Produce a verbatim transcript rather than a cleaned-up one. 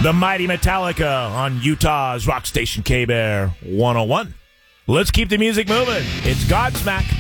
The mighty Metallica on Utah's rock station K-Bear one oh one. Let's keep the music moving. It's Godsmack.